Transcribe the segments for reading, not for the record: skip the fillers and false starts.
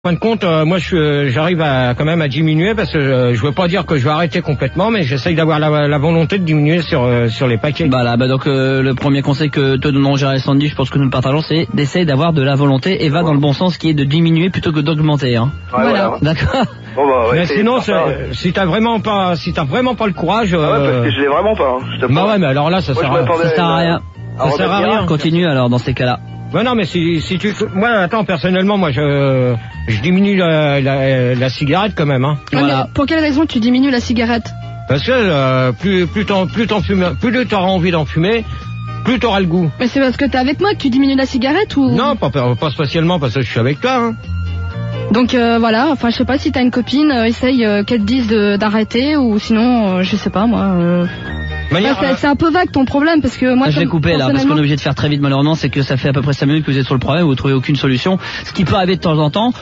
En fin de compte, moi j'arrive quand même à diminuer parce que je veux pas dire que je vais arrêter complètement, mais j'essaye d'avoir la volonté de diminuer sur les paquets. Donc le premier conseil que te donneront Gérard et Sandy, je pense que nous le partageons, c'est d'essayer d'avoir de la volonté et va dans le bon sens, qui est de diminuer plutôt que d'augmenter. Hein. Ouais, voilà. D'accord. Bon, mais sinon, si t'as vraiment pas le courage. Ah ouais, parce que je l'ai vraiment pas. Hein. Bah ouais, mais alors là, ça sert à rien. Ça sert à rien. Continue alors dans ces cas-là. Ben non, mais si tu... Moi, attends, personnellement, moi, je diminue la cigarette quand même, hein. Voilà. Pour quelle raison tu diminues la cigarette? Parce que plus t'auras envie d'en fumer, plus t'auras le goût. Mais c'est parce que t'es avec moi que tu diminues la cigarette ou... Non, pas spécialement parce que je suis avec toi, hein. Donc voilà, enfin je sais pas si t'as une copine, essaye qu'elle te dise d'arrêter ou sinon, je sais pas moi... c'est un peu vague ton problème parce que moi... Je vais couper là parce qu'on est obligé de faire très vite malheureusement, c'est que ça fait à peu près 5 minutes que vous êtes sur le problème, vous trouvez aucune solution, ce qui peut arriver de temps en temps.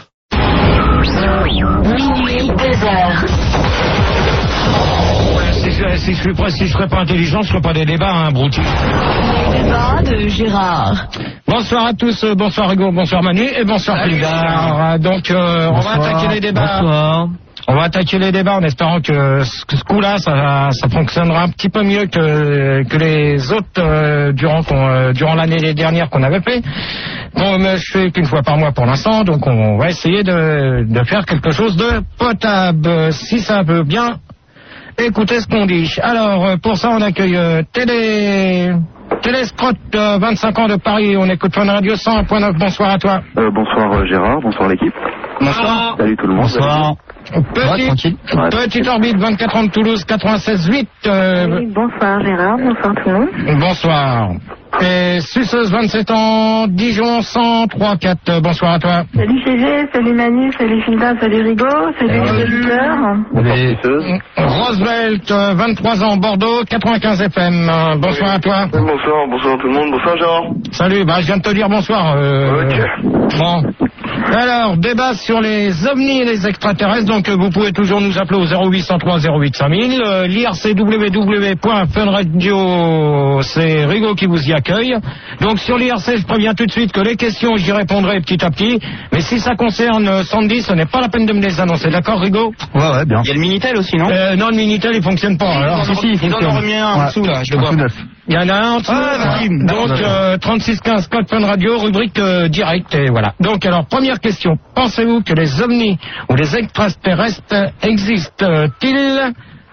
Minuit 2h. Si je serais pas intelligent, je ferais pas des débats, hein, brouti. Les débats de Gérard. Bonsoir à tous, bonsoir Hugo, bonsoir Manu et bonsoir Pulgar. Donc on va attaquer les débats. Bonsoir. On va attaquer les débats en espérant que ce coup-là, ça fonctionnera un petit peu mieux que les autres durant l'année dernière qu'on avait fait. Bon, mais je fais qu'une fois par mois pour l'instant, donc on va essayer de faire quelque chose de potable, si ça veut bien. Écoutez ce qu'on dit. Alors, pour ça, on accueille Téléscrotte, 25 ans de Paris. On écoute Fun Radio 100.9. Bonsoir à toi. Bonsoir Gérard, bonsoir l'équipe. Bonsoir. Salut tout le monde. Bonsoir. Petite orbite, 24 ans de Toulouse, 96.8. Oui, bonsoir Gérard, bonsoir tout le monde. Bonsoir. Et Suceuse, 27 ans, Dijon, 103.4. Bonsoir à toi. Salut CG, salut Manu, salut Finda, salut Rigo, salut les auditeurs. Roosevelt, 23 ans, Bordeaux, 95 FM. Bonsoir à toi. Bonsoir tout le monde, bonsoir Gérard. Salut, je viens de te dire bonsoir. Ok. Bon. Alors, débat sur les ovnis et les extraterrestres. Donc, vous pouvez toujours nous appeler au 0803 08 5000. L'IRC www.funradio, c'est Rigo qui vous y accueille. Donc, sur l'IRC, je préviens tout de suite que les questions, j'y répondrai petit à petit. Mais si ça concerne Sandy, ce n'est pas la peine de me les annoncer. D'accord, Rigo? Ouais, bien. Il y a le Minitel aussi, non? Non, le Minitel, il fonctionne pas. Alors, il en a remis un en dessous, là, je le vois. Il y en a un en dessous. Donc, 3615 code Fun Radio, rubrique direct, et voilà. Donc, alors, première question. Pensez-vous que les ovnis ou les extraterrestres existent-ils?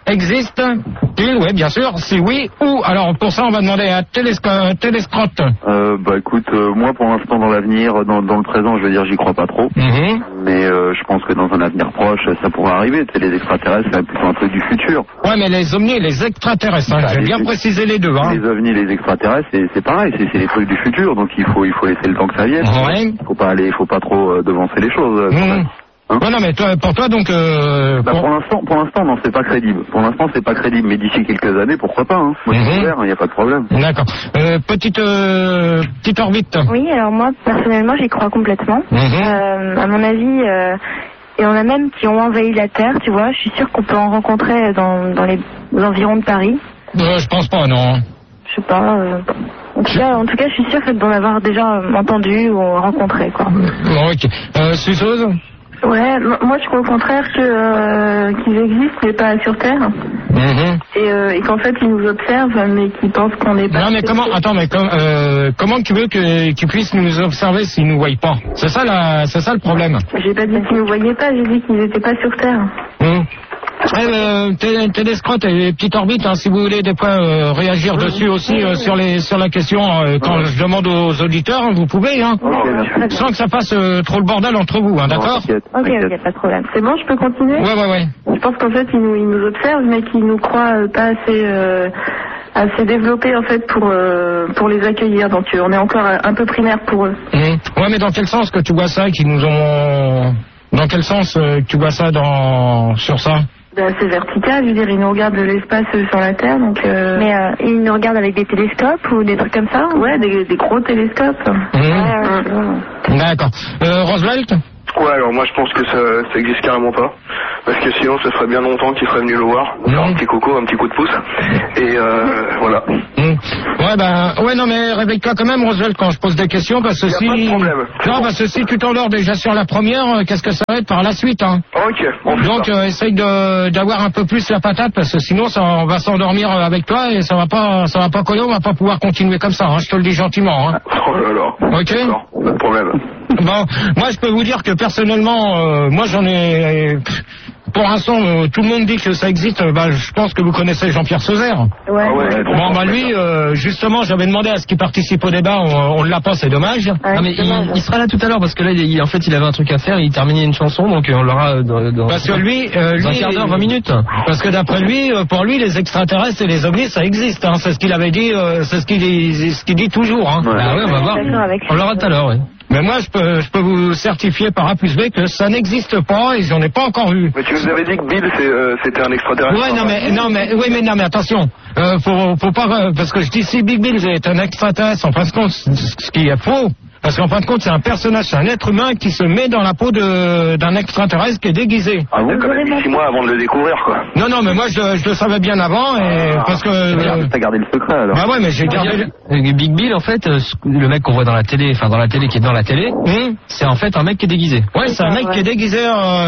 Oui, bien sûr. Si oui, où? Alors, pour ça, on va demander à Téléscrotte. Écoute, moi, pour l'instant, dans l'avenir, dans le présent, je veux dire, j'y crois pas trop. Mais je pense que dans un avenir proche, ça pourrait arriver. Les extraterrestres, c'est plutôt un truc du futur. Ouais, mais les ovnis et les extraterrestres, hein, je vais bien préciser les deux. Hein. Les ovnis et les extraterrestres, c'est pareil, c'est les trucs du futur, donc il faut laisser le temps que ça vienne. Ouais. Faut pas trop devancer les choses. Hein? Non, mais pour toi, donc... Pour l'instant, non, c'est pas crédible. Pour l'instant, c'est pas crédible, mais d'ici quelques années, pourquoi pas, hein. Moi, je suis ouvert, il n'y a pas de problème. D'accord. Petite orbite. Oui, alors moi, personnellement, j'y crois complètement. À mon avis, et on a même qui ont envahi la Terre, tu vois, je suis sûre qu'on peut en rencontrer dans les environs de Paris. Je pense pas, non. Je sais pas... En tout cas, je suis sûre d'en avoir déjà entendu ou rencontré, quoi. Ok. Suceuse? Ouais, moi je crois au contraire qu'ils existent mais pas sur Terre. Et qu'en fait ils nous observent mais qu'ils pensent qu'on n'est pas... Non mais comment tu veux qu'ils puissent nous observer s'ils nous voient pas? C'est ça le problème. J'ai pas dit qu'ils nous voyaient pas, j'ai dit qu'ils n'étaient pas sur Terre. Téléscrotte et petite orbite, hein, si vous voulez des fois réagir dessus aussi sur la question quand je demande aux auditeurs, hein, vous pouvez, hein, sans que ça fasse trop le bordel entre vous, hein, d'accord? Ok, pas de problème. C'est bon, je peux continuer? Ouais. Je pense qu'en fait ils nous observent mais qu'ils nous croient pas assez développés en fait pour les accueillir, donc on est encore un peu primaire pour eux. Ouais, mais dans quel sens que tu vois ça, qu'ils nous ont... Dans quel sens tu vois ça sur ça? C'est vertical, je veux dire, ils nous regardent de l'espace sur la Terre, donc... Mais ils nous regardent avec des télescopes ou des trucs comme ça? Ouais, des gros télescopes. D'accord. Roosevelt? Ouais, alors moi je pense que ça existe carrément pas. Parce que sinon ça ferait bien longtemps qu'il serait venu le voir. Faire un petit coco, un petit coup de pouce. Et voilà. Ouais, non mais réveille-toi quand même, Roswell, quand je pose des questions, parce que si... Pas de problème. Non, parce que si tu t'endors déjà sur la première, qu'est-ce que ça va être par la suite, hein? Ok, on fait donc ça. essaye d'avoir un peu plus la patate, parce que sinon on va s'endormir avec toi et ça va pas coller, on va pas pouvoir continuer comme ça, hein, je te le dis gentiment, hein. Oh là là. Ok. Pas de problème. Bon, moi je peux vous dire que personnellement, moi j'en ai... Pour l'instant, tout le monde dit que ça existe. Je pense que vous connaissez Jean-Pierre Sauzère. Ouais. Ah ouais, Bon, lui, justement, j'avais demandé à ce qu'il participe au débat. On ne l'a pas, c'est dommage. Non, mais il sera là tout à l'heure parce que là, en fait, il avait un truc à faire. Il terminait une chanson, donc on l'aura dans. Parce que lui, un quart d'heure, 20 minutes. Parce que d'après lui, pour lui, les extraterrestres et les ovnis, ça existe. Hein. C'est ce qu'il avait dit. C'est ce qu'il dit toujours. Hein. Ouais. Ah ouais, on va voir. On l'aura tout à l'heure, oui. Mais moi, je peux vous certifier par A plus B que ça n'existe pas et j'en ai pas encore vu. Mais tu nous avais dit que Bill c'était un extraterrestre. Ouais, non mais attention, faut pas parce que je dis si Big Bill est un extraterrestre, en fin de compte, ce qui est faux. Parce qu'en fin de compte, c'est un personnage, c'est un être humain qui se met dans la peau d'un extraterrestre qui est déguisé. Ah bon, quand même 6 mois avant de le découvrir, quoi. Non, mais moi je le savais bien avant et parce que. T'as gardé le secret alors. Bah ouais, mais j'ai gardé. Big Bill, en fait, le mec qu'on voit dans la télé, qui est dans la télé, c'est en fait un mec qui est déguisé. Ouais, c'est un mec qui est déguisé,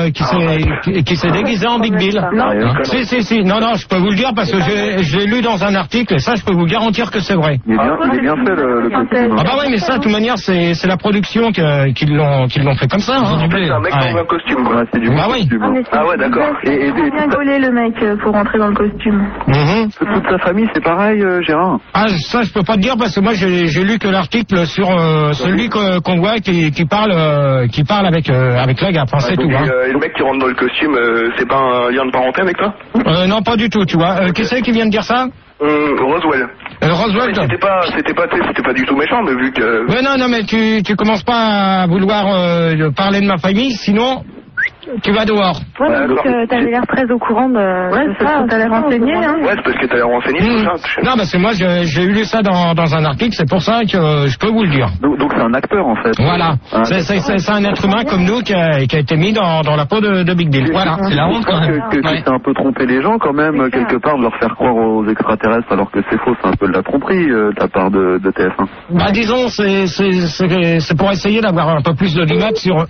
qui s'est déguisé en Big Bill. Si. Non, je peux vous le dire parce que j'ai lu dans un article et ça, je peux vous garantir que c'est vrai. Il est bien fait le costume. Ah bah ouais, mais ça, de toute manière, c'est la production qui l'ont fait comme ça. Hein. C'est un mec dans un costume, quoi. C'est du costume. Ah ouais, d'accord. Et bien gaulé le mec pour rentrer dans le costume. Toute sa famille, c'est pareil, Gérard. Ah, ça, je peux pas te dire parce que moi, j'ai lu que l'article sur celui qu'on voit qui parle avec la gaffe. Hein, c'est tout. Hein. Et le mec qui rentre dans le costume, c'est pas un lien de parenté avec toi? Non, pas du tout, tu vois. Qui c'est qui vient de dire ça? Roswell. Roswell. C'était pas du tout méchant, mais vu que. Ouais, non, mais tu commences pas à vouloir parler de ma famille, sinon tu vas dehors. Ouais, donc t'avais l'air très au courant de ce que t'allais renseigner, hein. Ouais, c'est parce que t'allais renseigner tout ça. Non, parce que moi j'ai lu ça dans un article, c'est pour ça que je peux vous le dire. Donc c'est un acteur en fait. Voilà, c'est un être humain comme nous qui a été mis dans la peau de Big Bill. Voilà, c'est la honte quand même. Que c'est un peu tromper les gens quand même, quelque part, de leur faire croire aux extraterrestres alors que c'est faux, c'est un peu de la tromperie de la part de TF1. Bah disons, c'est pour essayer d'avoir un peu plus de l'image sur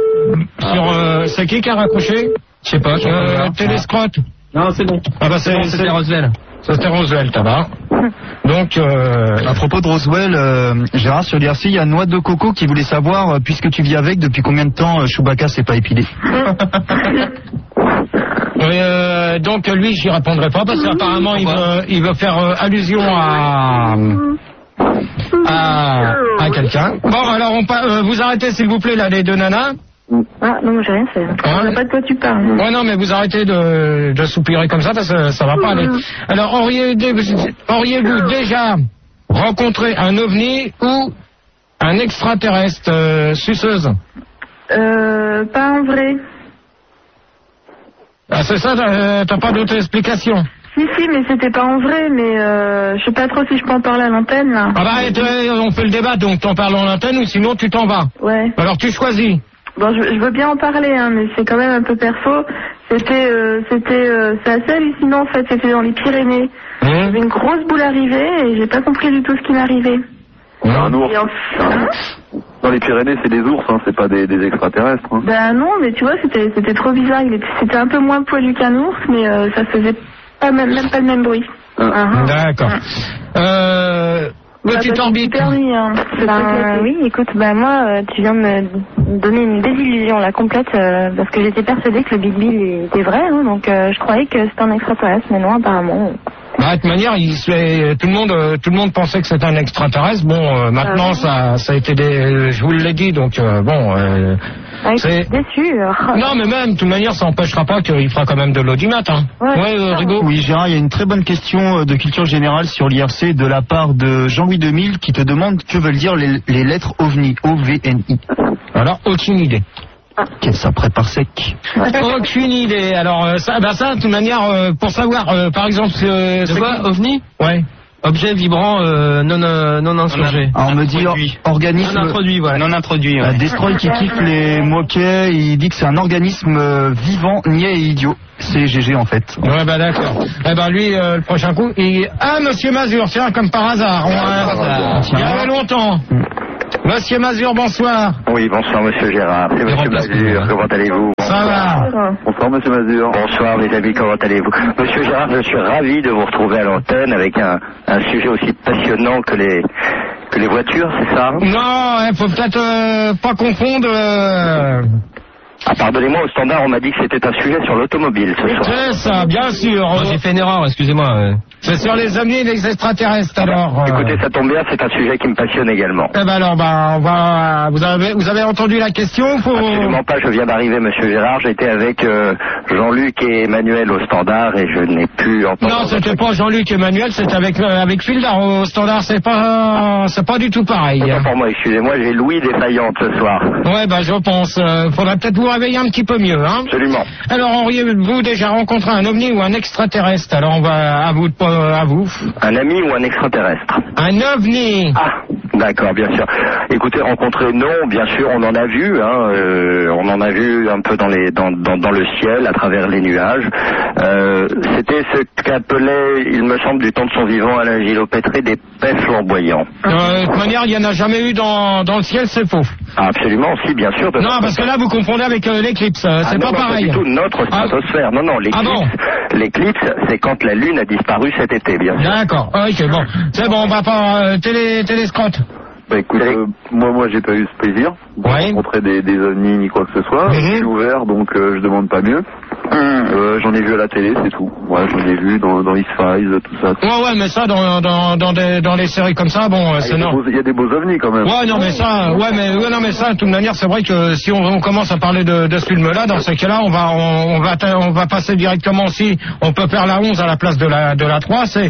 c'est qui a raccroché? Je sais pas. Téléscrotte. Non, c'est bon. Ah bah c'était Roswell. C'était Roswell, tabac. Donc, à propos de Roswell, Gérard, sur l'IRC, il y a Noix de Coco qui voulait savoir, puisque tu vis avec, depuis combien de temps Chewbacca s'est pas épilé? Donc lui, j'y répondrai pas parce qu'apparemment il veut faire allusion à quelqu'un. Bon, alors vous arrêtez s'il vous plaît là les deux nanas. Ah non, j'ai rien fait. Je sais pas de quoi tu parles. Ouais, non, mais vous arrêtez de soupirer comme ça parce que ça va pas aller. Alors, auriez-vous déjà rencontré un ovni ou un extraterrestre suceuse? Pas en vrai. Ah, c'est ça, t'as pas d'autre explication? Si, mais c'était pas en vrai, mais je sais pas trop si je peux en parler à l'antenne, là. Ah bah, on fait le débat, donc t'en parles en antenne ou sinon tu t'en vas. Ouais. Alors tu choisis. Bon, je veux bien en parler, hein, mais c'est quand même un peu perso. C'est assez hallucinant, en fait. C'était dans les Pyrénées. J'avais une grosse boule arrivée et j'ai pas compris du tout ce qui m'arrivait. Un ours. Dans les Pyrénées, c'est des ours, hein, c'est pas des extraterrestres. Hein. Ben non, mais tu vois, c'était trop bizarre. C'était un peu moins poilu qu'un ours, mais ça faisait même pas le même bruit. D'accord. Petite orbite. Oui, écoute, moi, tu viens de me donner une désillusion là complète parce que j'étais persuadée que le Big Bill était vrai, hein, donc je croyais que c'était un extraterrestre, mais non, apparemment. Bah, de toute manière, tout le monde pensait que c'était un extraterrestre. Bon, maintenant ça a été je vous l'ai dit, donc bon. C'est déçu. Non, mais même, de toute manière, ça n'empêchera pas qu'il fera quand même de l'audimat. Hein. Ouais, Rigaud. Oui, Gérard, il y a une très bonne question de culture générale sur l'IRC de la part de Jean-Louis 2000 qui te demande que veulent dire les lettres OVNI, O-V-N-I. Alors, aucune idée. Qu'est-ce ça prépare sec? Aucune idée. Alors, ça, de toute manière, pour savoir, par exemple, c'est quoi, OVNI? Ouais. Objet vibrant non insurgé. On me dit organisme... Non introduit, voilà. Non introduit, ouais. Destroy qui kiffe les moquets, il dit que c'est un organisme vivant, niais et idiot. C'est GG en fait. Ouais, bah d'accord. Eh ben lui, le prochain coup, Ah, Monsieur Mazur, tiens, comme par hasard. Il y avait longtemps. Monsieur Mazur, bonsoir. Oui, bonsoir Monsieur Gérard. C'est Monsieur Mazur, comment allez-vous? Ça va. Bonsoir Monsieur Mazur. Bonsoir mes amis, comment allez-vous? Monsieur Gérard, je suis ravi de vous retrouver à l'antenne avec un sujet aussi passionnant que les voitures, c'est ça? Non, il faut peut-être pas confondre... Ah, pardonnez-moi, au standard, on m'a dit que c'était un sujet sur l'automobile ce soir. C'est ça, bien sûr. J'ai fait une erreur, excusez-moi. C'est sur les ovnis et les extraterrestres, alors. Écoutez, ça tombe bien, c'est un sujet qui me passionne également. Eh ben alors, on va... Vous avez entendu la question? Absolument pas, je viens d'arriver, Monsieur Gérard. J'étais avec Jean-Luc et Emmanuel au standard et je n'ai pu entendre... Non, c'était pas Jean-Luc et Emmanuel, c'était avec Fildar au standard. C'est pas du tout pareil. Autant pour moi, excusez-moi, j'ai Louis défaillante ce soir. Ouais, bah je pense. Faudrait peut-être vous réveiller un petit peu mieux, hein. Absolument. Alors, auriez-vous déjà rencontré un ovni ou un extraterrestre? Alors, on va à vous. Un ami ou un extraterrestre? Un ovni. Ah, d'accord, bien sûr. Écoutez, rencontrer, non, bien sûr, on en a vu, hein. On en a vu un peu dans le ciel, à travers les nuages. C'était ce qu'appelait, il me semble, du temps de son vivant, Alain Gillot-Pétré, des pets flamboyants. De toute manière, il n'y en a jamais eu dans le ciel, c'est faux. Ah, absolument, si, bien sûr. Non, parce que là, vous confondez avec l'éclipse. C'est pas pareil. Pas du tout notre stratosphère. Non, l'éclipse, c'est quand la Lune a disparu cet été, bien sûr. D'accord, ok, bon. C'est bon, on va pas télescrotte. Bah écoute, moi j'ai pas eu ce plaisir de rencontrer des ovnis ni quoi que ce soit. Je suis ouvert, donc je demande pas mieux. J'en ai vu à la télé, c'est tout. Ouais, j'en ai vu dans X-Files, tout ça. Ouais, mais ça, dans les séries comme ça, bon, c'est non. Il y a des beaux ovnis quand même. Ouais, non, mais ça, de toute manière, c'est vrai que si on commence à parler de ce film-là, dans ce cas-là, on va passer directement aussi. On peut faire la 11 à la place de la 3, c'est.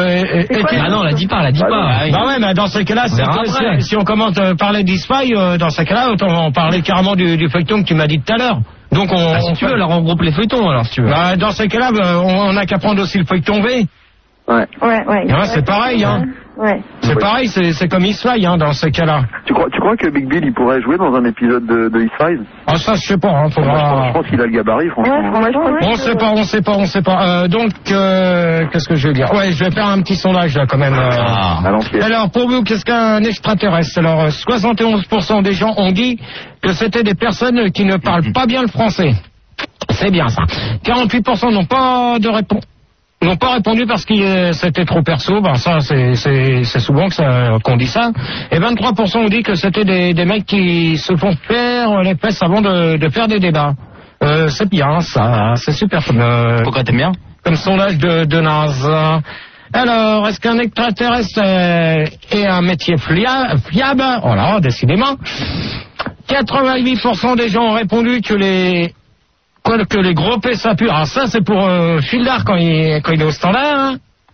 Ah non, la 10 pas. Bah ouais, mais dans ce cas-là, si on commence à parler d'X-Files, dans ce cas-là, on parlait carrément du feuilleton que tu m'as dit tout à l'heure. Donc si tu veux, alors on regroupe les feuilletons, alors si tu veux. Bah, dans ces cas-là, on a qu'à prendre aussi le feuilleton V. Ouais. C'est pareil, hein. Ouais. C'est pareil, c'est comme X-Files, hein, dans ces cas-là. Tu crois que Big Bill, il pourrait jouer dans un épisode de X-Files? Ah, ça, je sais pas, hein, faudra... Je pense qu'il a le gabarit, franchement. On sait pas. Donc, qu'est-ce que je vais dire? Ouais, je vais faire un petit sondage, là, quand même. Alors, pour vous, qu'est-ce qu'un extraterrestre? Alors, 71% des gens ont dit que c'était des personnes qui ne parlent pas bien le français. C'est bien, ça. 48% n'ont pas de réponse. N'ont pas répondu parce que c'était trop perso. Ben ça, c'est souvent qu'on dit ça. Et 23% ont dit que c'était des mecs qui se font faire les fesses avant de faire des débats. C'est bien, ça. C'est super. Pourquoi t'aimes bien? Comme sondage de NASA. Alors, est-ce qu'un extraterrestre est un métier fiable? Oh là, décidément. 88% des gens ont répondu que les gros P ça pue. Alors ça c'est pour Fildar quand il est au standard.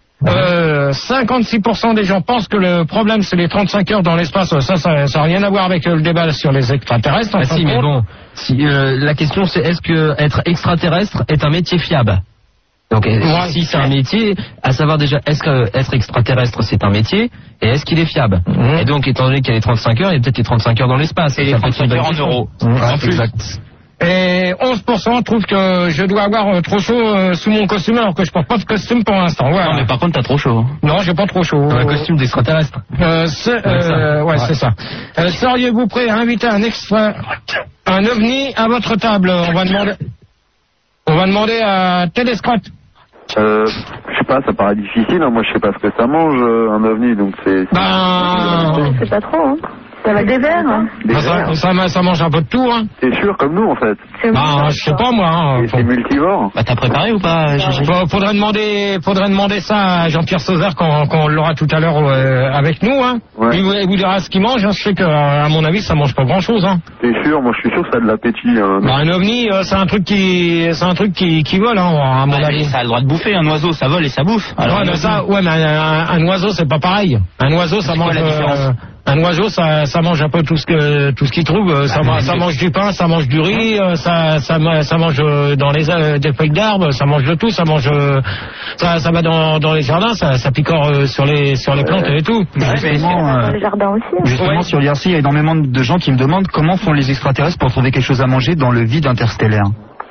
56% des gens pensent que le problème c'est les 35 heures dans l'espace. Ça n'a rien à voir avec le débat sur les extraterrestres. Si, mais bon, la question c'est est-ce que être extraterrestre est un métier fiable? Donc si c'est un métier, à savoir déjà est-ce que être extraterrestre c'est un métier et est-ce qu'il est fiable? Et donc étant donné qu'il y a les 35 heures, il y a peut-être les 35 heures dans l'espace. Et les 35 heures en euros. Exact. Et 11% trouvent que je dois avoir trop chaud sous mon costume alors que je porte pas de costume pour l'instant. Ouais. Non mais par contre t'as trop chaud. Non, j'ai pas trop chaud. Un costume d'extraterrestre. C'est ça. Seriez-vous prêt à inviter un ovni à votre table? On va demander à Télescrotte. Je sais pas, ça paraît difficile. Hein. Moi, je sais pas ce que ça mange un ovni, donc c'est. C'est pas trop. Hein. Ça va des vers. Ça mange un peu de tout, hein. C'est sûr, comme nous, en fait. Je sais pas, moi. Hein. C'est multivore. Bah, t'as préparé ou pas, Gigi? Faudrait demander ça à Jean-Pierre Sauzard quand on l'aura tout à l'heure avec nous, hein. Ouais. Il vous dira ce qu'il mange, hein. Je sais qu'à mon avis, ça mange pas grand-chose, hein. C'est sûr, moi, je suis sûr que ça a de l'appétit, hein. Bah, un ovni, c'est un truc qui vole, hein, à mon avis. Ça a le droit de bouffer, un oiseau, ça vole et ça bouffe. Alors, mais un oiseau, c'est pas pareil. Un oiseau, ça mange... Un oiseau, ça mange un peu tout ce qu'il trouve. Ça mange du pain, ça mange du riz, ça mange dans des feuilles d'arbres, ça mange de tout. Ça va dans les jardins, ça picore sur les plantes et tout. Dans les jardins aussi. Justement, sur l'IRC, il y a énormément de gens qui me demandent comment font les extraterrestres pour trouver quelque chose à manger dans le vide interstellaire.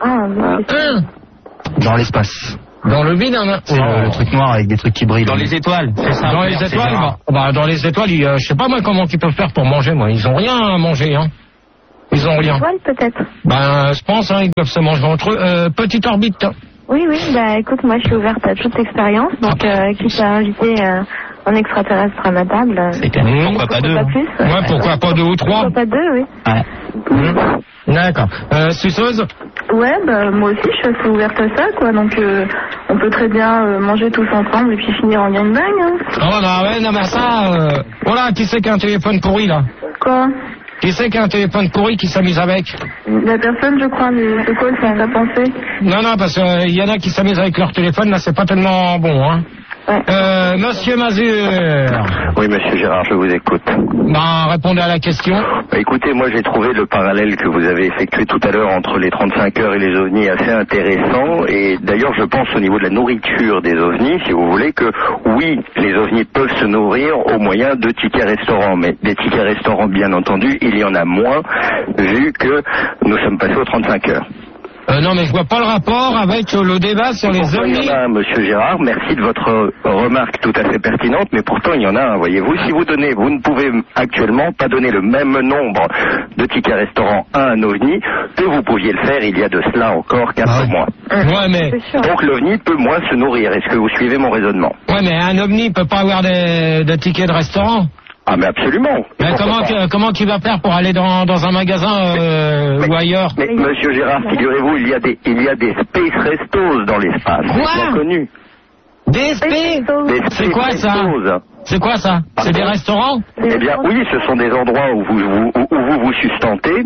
Dans l'espace. Dans le vide, le truc noir avec des trucs qui brillent. Dans les étoiles. C'est ça. Dans les étoiles, dans les étoiles, je sais pas moi comment ils peuvent faire pour manger, moi. Ils ont rien à manger, hein. Ils ont rien. Étoiles, peut-être. Je pense, ils peuvent se manger entre eux. Petite orbite. Oui, écoute, moi je suis ouverte à toute expérience, donc quitte à inviter un extraterrestre à ma table. Pourquoi pas deux? Pourquoi pas deux ou trois? Pourquoi pas deux, oui. Ouais. D'accord. Suceuse? Ouais, moi aussi je suis assez ouverte à ça, quoi, donc on peut très bien manger tous ensemble et puis finir en gangbang. Hein. Non, mais ça, voilà, qui c'est qui a un téléphone pourri, là? Quoi? Qui c'est qui a un téléphone pourri qui s'amuse avec? La personne, je crois, mais c'est quoi ça, ta pensée? Non, parce qu'il y en a qui s'amusent avec leur téléphone, là, c'est pas tellement bon, hein. Ouais. Monsieur Mazur. Oui, monsieur Gérard, je vous écoute. Répondez à la question. Écoutez, moi j'ai trouvé le parallèle que vous avez effectué tout à l'heure entre les 35 heures et les ovnis assez intéressant. Et d'ailleurs, je pense au niveau de la nourriture des ovnis, si vous voulez, que oui, les ovnis peuvent se nourrir au moyen de tickets restaurants. Mais des tickets restaurants, bien entendu, il y en a moins, vu que nous sommes passés aux 35 heures. Non, mais je vois pas le rapport avec le débat sur les ovnis. Il y en a un, monsieur Gérard, merci de votre remarque tout à fait pertinente, mais pourtant il y en a un, voyez-vous. Si vous ne pouvez actuellement pas donner le même nombre de tickets restaurants à un ovni que vous pouviez le faire il y a de cela encore 4 mois. Ouais, mais... Donc l'ovni peut moins se nourrir. Est-ce que vous suivez mon raisonnement? Ouais, mais un ovni peut pas avoir de tickets de restaurant. Ah, mais absolument. Mais comment tu vas faire pour aller dans un magasin ou ailleurs? Mais monsieur Gérard, figurez-vous, il y a des space restos dans l'espace. Quoi? Bien connu. Des space? C'est quoi ça? C'est quoi ça? C'est des restaurants? Eh bien oui, ce sont des endroits où vous sustentez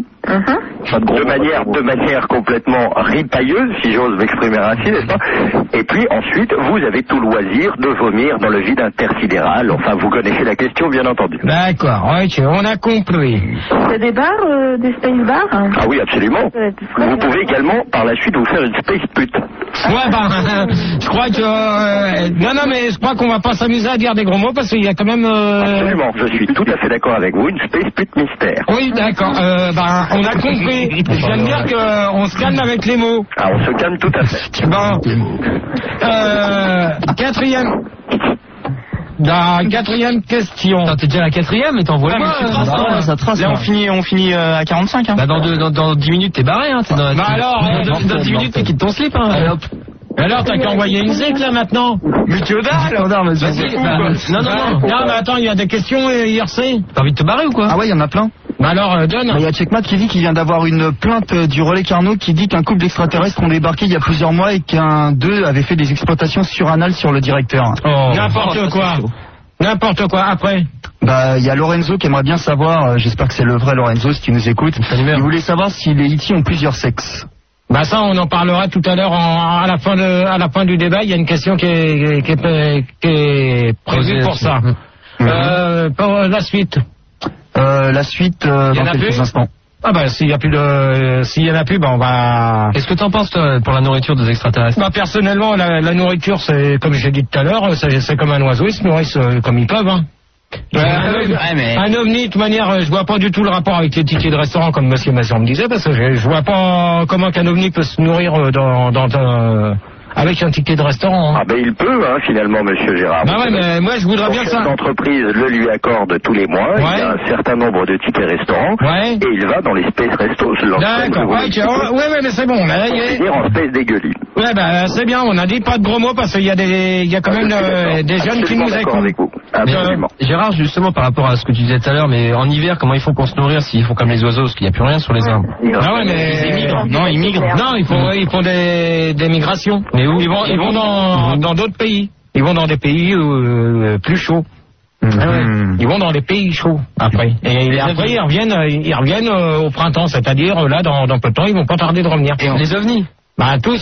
de manière complètement ripailleuse, si j'ose m'exprimer ainsi, n'est-ce pas? Et puis ensuite, vous avez tout loisir de vomir dans le vide intersidéral. Enfin, vous connaissez la question, bien entendu. D'accord, ok, on a compris. Il y a des bars, des space bars? Ah oui, absolument. Vous pouvez également, par la suite, vous faire une space pute. Ouais, je crois que... non, mais je crois qu'on va pas s'amuser à dire des gros mots parce qu'il y a quand même... Absolument, je suis tout à fait d'accord avec vous, une space pute mystère. Oui, d'accord, on a compris. Je viens de dire qu'on se calme avec les mots. Ah, on se calme tout à fait. Quatrième question. T'es déjà à la quatrième, mais t'envoies pas. Ça trace. Là, on finit à 45. Hein. Dans 10 minutes, t'es barré. Hein. Dans 10 minutes, t'es quitte ton slip. Hein. Alors, t'as qu'à envoyer une zik, là, maintenant. Mais tu vas-y. Non, mais attends, il y a des questions, IRC. T'as envie de te barrer ou quoi? Ah ouais, il y en a plein. Alors, donne. Il y a Checkmat qui dit qu'il vient d'avoir une plainte du relais Carnot qui dit qu'un couple d'extraterrestres ont débarqué il y a plusieurs mois et qu'un d'eux avait fait des exploitations suranales sur le directeur. N'importe quoi, après. Il y a Lorenzo qui aimerait bien savoir, j'espère que c'est le vrai Lorenzo si tu nous écoutes, il voulait savoir si les E.T. ont plusieurs sexes. Ça, on en parlera tout à l'heure à la fin du débat. Il y a une question qui est prévue pour ça. Pour la suite. La suite dans quelques instants. S'il y en a plus, on va... Qu'est-ce que t'en penses, toi, pour la nourriture des extraterrestres? Personnellement, la nourriture, c'est, comme j'ai dit tout à l'heure, c'est comme un oiseau, ils se nourrissent comme ils peuvent, hein. Un ovni, de toute manière, je vois pas du tout le rapport avec les tickets de restaurant, comme monsieur Masson me disait, parce que je vois pas comment qu'un ovni peut se nourrir avec un ticket de restaurant. Hein. Il peut, finalement, monsieur Gérard. Mais moi, je voudrais bien que ça... L'entreprise le lui accorde tous les mois, il y a un certain nombre de tickets restaurants, et il va dans les space restos. D'accord, mais c'est bon. C'est-à-dire en space dégueulis. C'est bien, on a dit pas de gros mots, parce qu'il y a quand même des jeunes qui nous écoutent. Absolument. Gérard, justement, par rapport à ce que tu disais tout à l'heure, mais en hiver, comment ils font pour se nourrir s'ils font comme les oiseaux, parce qu'il n'y a plus rien sur les arbres? Ils migrent. Non, ils font des migrations. Mais où? Ils vont dans d'autres pays. Ils vont dans des pays plus chauds. Ils vont dans des pays chauds après. Et après ils reviennent au printemps, c'est-à-dire là dans peu de temps ils vont pas tarder de revenir. Et les ovnis? Tous.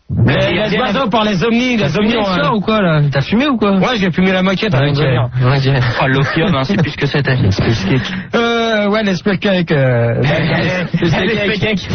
Les oiseaux par les omnis. Les omnis ou quoi là? T'as fumé ou quoi? Ouais, j'ai fumé la moquette. L'opium, hein, c'est plus que c'était. Ouais, les space cakes. Les space cakes.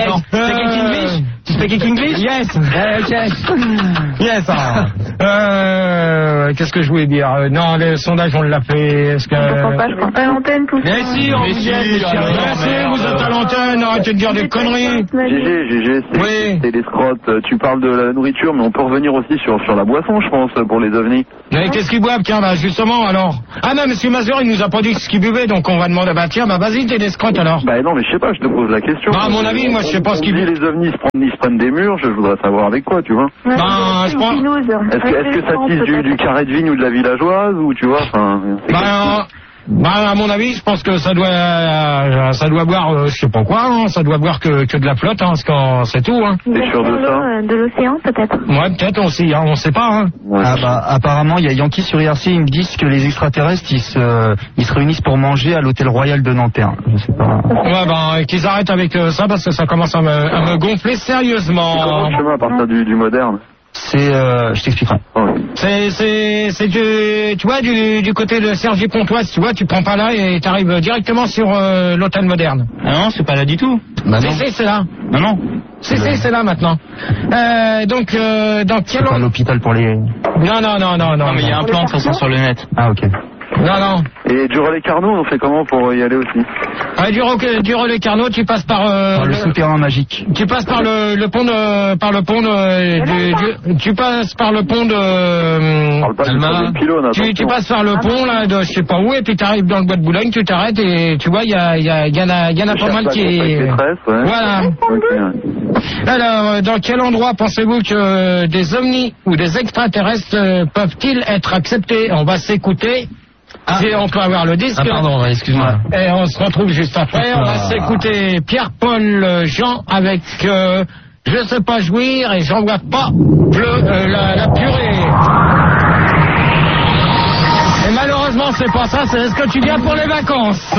Tu speak English? Yes. Yes. Qu'est-ce que je voulais dire? Non, le sondage, on l'a fait. Est-ce que... Je prends pas l'antenne tout ça. Mais si, on vous aide. Vous êtes à l'antenne, arrêtez de dire des conneries. GG, c'est des scrottes. Tu parles de la nourriture, mais on peut revenir aussi sur la boisson, je pense, pour les ovnis. Mais qu'est-ce qu'ils boivent, tiens, bah, justement, alors? Ah non, monsieur Mazur, il nous a pas dit ce qu'il buvait, donc on va demander, bah tiens, bah vas-y, t'es des scrottes, alors. Bah non, mais je sais pas, je te pose la question. Bah, à mon avis, moi, je sais pas ce qu'ils buvent. Les ovnis se prennent des murs, je voudrais savoir avec quoi, tu vois. Bah, je pense... Est-ce que ça tisse du carré de vigne ou de la villageoise, ou tu vois, enfin... Bah, à mon avis, je pense que ça doit boire, je sais pas quoi, hein, ça doit boire que de la flotte, hein, c'est tout, hein. T'es sûr de ça? De l'océan, peut-être? Ouais, peut-être aussi, hein, on sait pas, hein. Ouais. Ah bah, apparemment, il y a Yankee sur IRC, ils me disent que les extraterrestres, ils se réunissent pour manger à l'hôtel Royal de Nanterre. Je sais pas. Ouais, bah, qu'ils arrêtent avec ça, parce que ça commence à me gonfler sérieusement. C'est comment le chemin à partir du moderne? Je t'expliquerai. C'est tu vois, du côté de Cergy-Pontoise, tu vois, tu prends pas là et t'arrives directement sur l'hôtel moderne. Ah non, c'est pas là du tout. Bah c'est là. Non. C'est là maintenant. Donc, dans quel... C'est pas l'hôpital pour les... Non, mais il y a un plan de toute façon sur le net. Ah, ok. Non. Et du relais Carnot, on fait comment pour y aller aussi? Du relais Carnot, tu passes par le souterrain magique. Tu passes par le pont tu passes par le pont de tu passes par le pont là de je sais pas où et puis tu arrives dans le bois de Boulogne, tu t'arrêtes et tu vois il y en a pas mal qui est voilà. Okay. Alors dans quel endroit pensez-vous que des ovnis ou des extraterrestres peuvent-ils être acceptés? On va s'écouter. On peut avoir le disque. Ah pardon, excuse-moi. Et on se retrouve juste après. On va s'écouter Pierre-Paul Jean avec Je sais pas jouir et j'en vois pas la purée. Et malheureusement c'est pas ça, c'est est-ce que tu viens pour les vacances?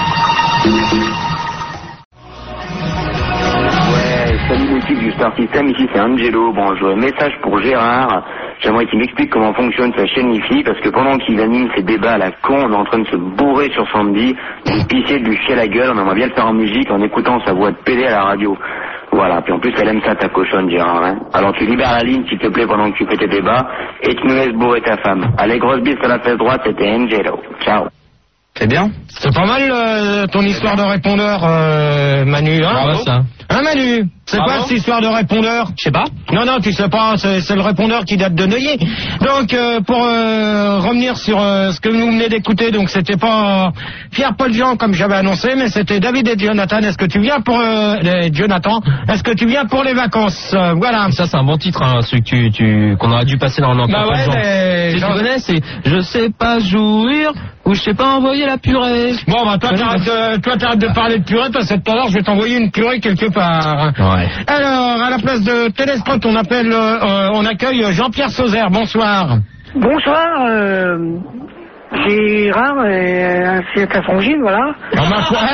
Ouais, salut l'équipe du Star System, ici c'est Angelo. Bon, j'aurais un message pour Gérard. J'aimerais qu'il m'explique comment fonctionne sa chaîne IFI, parce que pendant qu'il anime ses débats à la con, on est en train de se bourrer sur Sandy, de lui pisser, de lui chier la gueule, on aimerait bien le faire en musique en écoutant sa voix de PD à la radio. Voilà, puis en plus elle aime ça ta cochonne Gérard, hein. Alors tu libères la ligne s'il te plaît pendant que tu fais tes débats, et tu nous laisses bourrer ta femme. Allez, grosse bise à la fesse droite, c'était Angelo. Ciao. C'est bien. C'est pas mal ton histoire de répondeur, Manu, hein? Ah ouais, ça. Hein, Manu? C'est quoi cette histoire de répondeur? Je sais pas. Non, tu sais pas, c'est le répondeur qui date de Neuilly. Donc, pour revenir sur ce que vous venez d'écouter, donc c'était pas Pierre-Paul Jean comme j'avais annoncé, mais c'était David et Jonathan. Est-ce que tu viens pour Jonathan? Est-ce que tu viens pour les vacances? Voilà. Ça c'est un bon titre, hein, celui qu'on aurait dû passer dans l'entente. Bah ouais, mais tu connais, c'est Je sais pas jouir ou je sais pas envoyer la purée. Bon, bah toi t'arrêtes de parler de purée, parce que tout à l'heure je vais t'envoyer une purée quelque part. Ouais. Alors, à la place de Téléspot, on accueille Jean-Pierre Sauzère. Bonsoir. Bonsoir, Gérard, c'est ta frangine, voilà. À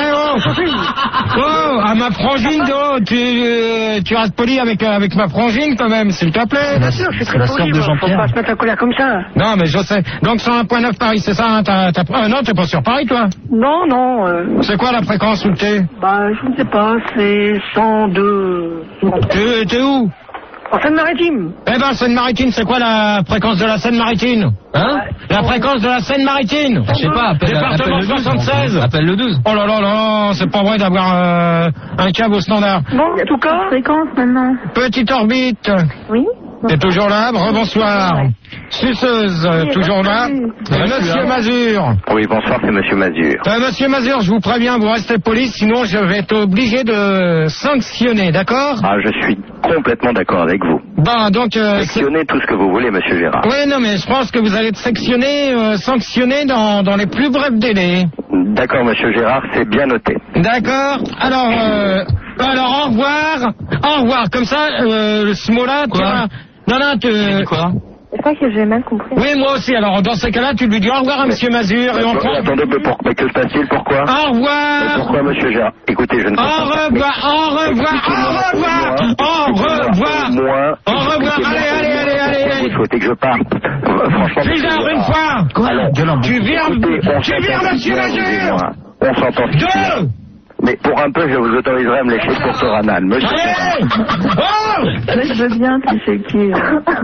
ma frangine, tu restes poli avec ma frangine quand même, s'il te plaît. Bien sûr, je suis très poli, faut pas se mettre en colère comme ça. Non, mais je sais. Donc 101.9 Paris, c'est ça, hein, non, t'es pas sur Paris, toi? Non. C'est quoi la fréquence où t'es? Bah, je ne sais pas, c'est 102. T'es où? En Seine-Maritime. Eh ben, Seine-Maritime, c'est quoi la fréquence de la Seine-Maritime? Hein? La fréquence de la Seine-Maritime? Je sais pas, département 76. Appelle le 12. Oh là, c'est pas vrai d'avoir un câble au standard. Bon, en tout cas, fréquence maintenant. Petite orbite. Oui. T'es toujours là? Rebonsoir. Suceuse, toujours là. Monsieur Mazur. Oui, bonsoir, c'est Monsieur Mazur. Monsieur Mazur, je vous préviens, vous restez poli, sinon je vais être obligé de sanctionner, d'accord? Ah, je suis complètement d'accord avec vous. Bon, donc... Sectionnez tout ce que vous voulez, Monsieur Gérard. Oui, non, mais je pense que vous allez être sanctionné dans les plus brefs délais. D'accord, Monsieur Gérard, c'est bien noté. D'accord. Alors, au revoir. Au revoir. Comme ça, ce mot-là, tu vois... Non, quoi? Je crois que j'ai mal compris. Oui, moi aussi. Alors, dans ces cas-là, tu lui dis au revoir à Monsieur Mazur et on prend... Attendez, mais que se passe-t-il? Pourquoi? Au revoir. Mais pourquoi, Monsieur Gérard? Écoutez, je ne Au revoir, au revoir, au revoir, au revoir. Au revoir, allez. Vous souhaitez que je parte? Franchement... Bizarre, une fois. Quoi? Tu viens, Monsieur Mazur. On s'entend. Deux. Mais pour un peu, je vous autoriserai à me lécher pour Toranal. Monsieur. Allez. Mais je veux bien, tu sais qui.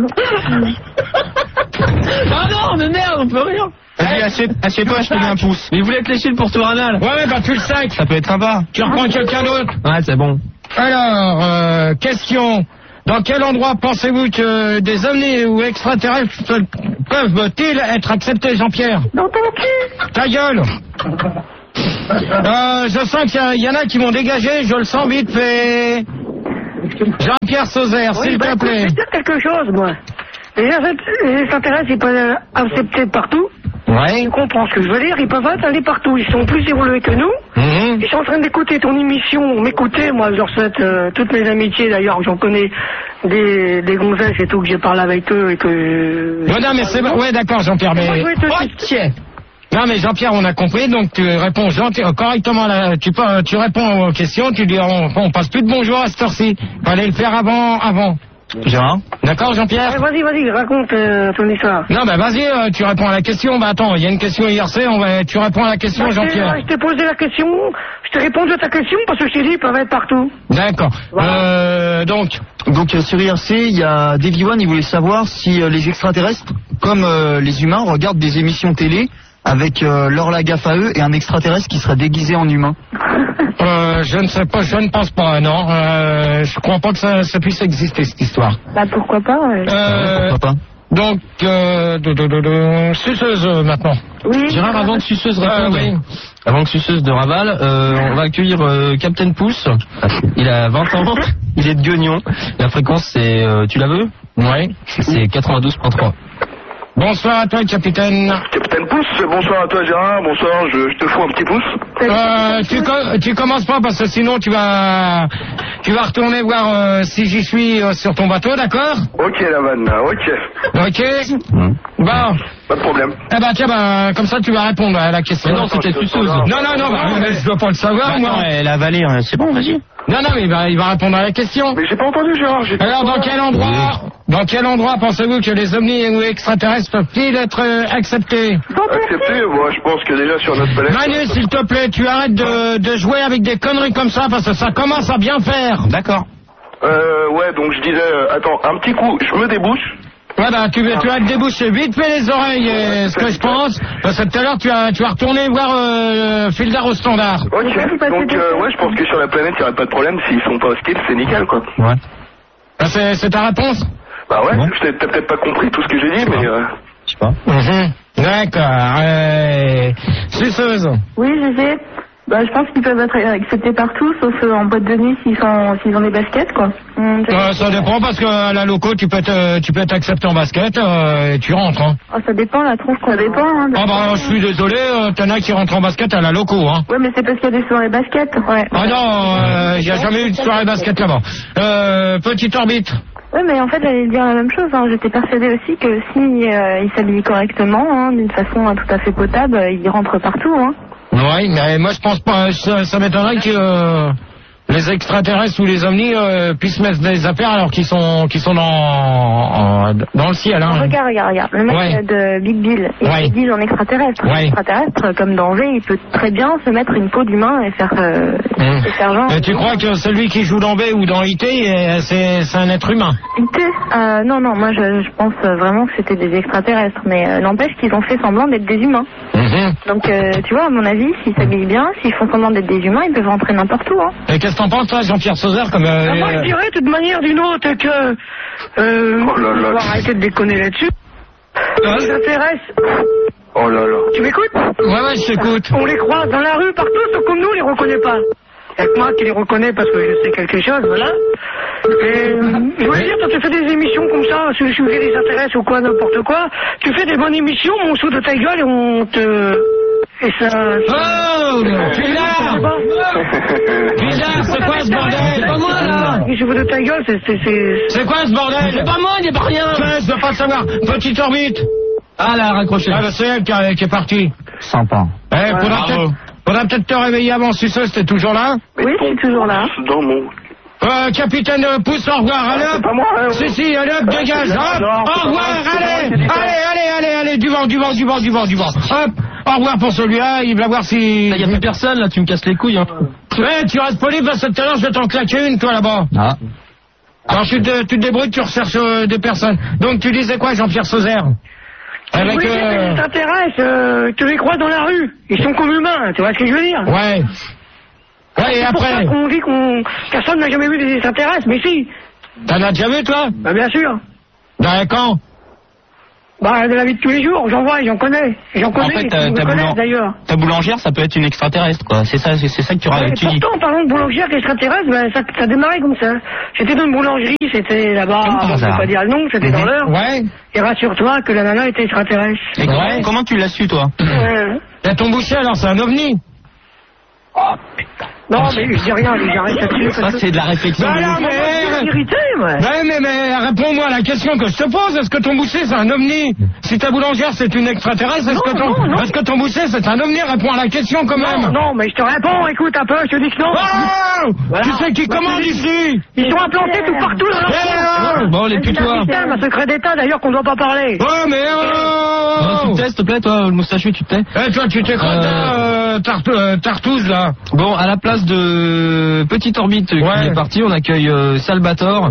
Ah non, mais merde, on peut rien. Vas-y, assieds-toi, je te mets un pouce. Mais il voulait te lécher le pour Toranal. Ouais, bah tu le sais. Ça peut être sympa. Tu reprends quelqu'un d'autre. Ouais, c'est bon. Alors, question. Dans quel endroit pensez-vous que des ovnis ou extraterrestres peuvent-ils être acceptés, Jean-Pierre? Dans ton cul. Ta gueule. Je sens qu'il y en a qui m'ont dégagé, je le sens vite fait. Jean-Pierre Sauzère, s'il te plaît. Je vais dire quelque chose, moi. Les extraterrestres, ils peuvent accepter partout. Ouais. Tu comprends ce que je veux dire? Ils peuvent aller partout. Ils sont plus évolués que nous. Ils sont en train d'écouter ton émission. M'écouter, moi, je leur souhaite toutes mes amitiés. D'ailleurs, j'en connais des gonzesses et tout, que j'ai parlé avec eux et que... Non, mais c'est... Ouais, d'accord, Jean-Pierre, mais... Non, mais Jean-Pierre, on a compris, donc tu réponds correctement tu réponds aux questions, tu dis on passe plus de bonjour à cette heure-ci. Fallait le faire avant. Gérard? D'accord, Jean-Pierre? Ouais, vas-y, raconte ton histoire. Non, bah vas-y, tu réponds à la question. Bah attends, il y a une question IRC, tu réponds à la question, Jean-Pierre. Je t'ai posé la question, je t'ai répondu à ta question parce que je t'ai dit, ils peuvent être partout. D'accord. Voilà. Donc sur IRC, il y a Davy One, il voulait savoir si les extraterrestres, comme les humains, regardent des émissions télé avec leur la gaffe à eux et un extraterrestre qui serait déguisé en humain. Je ne sais pas, je ne pense pas, non. Je crois pas que ça puisse exister, cette histoire. Bah pourquoi pas Pourquoi pas? Donc, suceuse maintenant. Oui. Gérard, avant que Suceuse réponde, oui. Avant que Suceuse de Raval, on va accueillir Captain Pouce. Il a 20 ans, il est de Guignon. La fréquence, c'est... tu la veux? Oui. C'est 92.3. Bonsoir à toi, capitaine. Capitaine Pouce, bonsoir à toi Gérard, bonsoir, je te fous un petit pouce. Tu commences pas parce que sinon tu vas retourner voir si j'y suis sur ton bateau, d'accord? Ok la vanne, ok. Ok. Bon. Pas de problème. Eh ben tiens, comme ça tu vas répondre à la question. Mais non, c'était Suceuse. Non, je dois pas le savoir, moi. Elle a avalé, c'est bon, vas-y. Non, mais il va répondre à la question. Mais j'ai pas entendu Gérard. Alors dans quel endroit pensez-vous que les ovnis ou extraterrestres peuvent-ils être acceptés? Acceptés? Moi je pense que déjà sur notre planète... Manu, s'il te plaît, tu arrêtes de jouer avec des conneries comme ça parce que ça commence à bien faire. D'accord. Ouais, donc je disais, attends, un petit coup, je me débouche. Ouais, bah, tu vas te déboucher vite fait les oreilles, ce que je pense, parce que tout à l'heure, tu vas retourner voir Fildar au standard. Ok, donc, ouais, je pense que sur la planète, il n'y aurait pas de problème, s'ils sont pas hostiles, c'est nickel, quoi. Ouais. Ah, c'est ta réponse? Bah ouais, t'as peut-être pas compris tout ce que j'ai dit, mais... Je sais pas. D'accord, Suceuse. Oui, je sais. Bah, je pense qu'ils peuvent être acceptés partout, sauf en boîte de nuit s'ils ont des baskets, quoi. Ça dépend parce qu'à la loco, tu peux être accepté en basket et tu rentres, hein. Oh, ça dépend, la tronche, ça dépend, hein. Ah bah, je suis désolé, t'en as qui rentrent en basket à la loco, hein. Ouais, mais c'est parce qu'il y a des soirées basket, ouais. Ah non, il n'y a jamais eu de soirée basket là-bas. Petite orbite. Oui, mais en fait, j'allais dire la même chose, hein. J'étais persuadée aussi que si ils s'habillent correctement, hein, d'une façon tout à fait potable, ils rentrent partout, hein. Oui, mais moi je pense pas, ça m'étonnerait que les extraterrestres ou les ovnis puissent mettre des affaires alors qu'ils sont dans le ciel. Hein. Regarde. Le mec de Big Bill, il dit en extraterrestre. Extraterrestre, comme danger, il peut très bien se mettre une peau d'humain et faire genre. Et tu crois que celui qui joue dans B ou dans IT, c'est un être humain? IT non, moi je pense vraiment que c'était des extraterrestres, mais n'empêche qu'ils ont fait semblant d'être des humains. Donc tu vois, à mon avis, s'ils s'habillent bien, s'ils font semblant d'être des humains, ils peuvent rentrer n'importe où. Hein. Et qu'est-ce que t'en penses, toi, Jean-Pierre Sauzère, comme... Moi, je dirais, de toute manière d'une autre, que... on va arrêter de déconner là-dessus. Les extraterrestres... Oh là là. Tu m'écoutes? Ouais, je t'écoute. On les croise dans la rue, partout, sauf comme nous, on les reconnaît pas. Il y a que moi qui les reconnais parce que je sais quelque chose, voilà. Et, je veux dire, quand tu fais des émissions comme ça, sur le sujet des intéresse ou quoi, n'importe quoi, tu fais des bonnes émissions, on saute de ta gueule et on te... Et ça... Oh, Bizarre, c'est quoi ce bordel? C'est pas moi, là. Je veux de ta gueule, c'est quoi ce bordel? C'est pas moi, il n'y a pas rien. Je veux pas savoir. Petite orbite. Ah, là, raccroché. Ah, c'est elle qui est partie. Sympa. Faudra peut-être te réveiller avant, Suceuse, t'es toujours là? Oui, je suis toujours là. Dans mon... Capitaine Pouce, au revoir, allez hop. Si, allez hop, dégage, hop. Au revoir, allez, du vent. Hop, au revoir pour celui-là, il va voir si... Il y a plus personne, là, tu me casses les couilles, hein. Ouais, tu restes poli parce que tout à l'heure, je vais t'en claquer une, toi, là-bas. Ah. Alors, tu te débrouilles, tu recherches des personnes. Donc, tu disais quoi, Jean-Pierre Sauzère? Avec les extraterrestres, tu les crois dans la rue. Ils sont comme humains, tu vois ce que je veux dire? Ouais. Ouais, et après... C'est pour ça qu'on dit personne n'a jamais vu des extraterrestres, mais si. T'en as déjà vu, toi? Bah, bien sûr. Quand? Bah, de la vie de tous les jours, j'en vois, j'en connais. En fait, d'ailleurs. Ta boulangère, ça peut être une extraterrestre, quoi. C'est ça que tu dis. Pourtant, en parlant de boulangère extraterrestre, ben, ça a démarré comme ça. J'étais dans une boulangerie, c'était là-bas, je ne vais pas dire le nom, c'était dans l'heure. Ouais. Et rassure-toi que la nana était extraterrestre. Et comment tu l'as su, toi? T'as ton boucher, alors, c'est un ovni? Oh, putain. Non, mais je dis rien, j'arrête là-dessus. Ça, c'est de la réflexion. Bah non, mais... irrité, moi. Mais réponds-moi à la question que je te pose. Est-ce que ton boucher, c'est un ovni? Si ta boulangère, c'est une extraterrestre, est-ce que ton boucher, c'est un ovni? Réponds à la question, quand même. Non, mais je te réponds, écoute un peu, je te dis que non. Oh voilà. Tu sais qui commande ici? Ils sont implantés tout partout dans leur Bon, les putois. C'est un secret d'État, d'ailleurs, qu'on ne doit pas parler. Ouais, mais tu te tais, s'il te plaît, toi, le moustachu, tu te tais. Toi, tu t'écrases Tartouze, là. Bon, à la place de Petite Orbite qui est partie, on accueille Salvatore.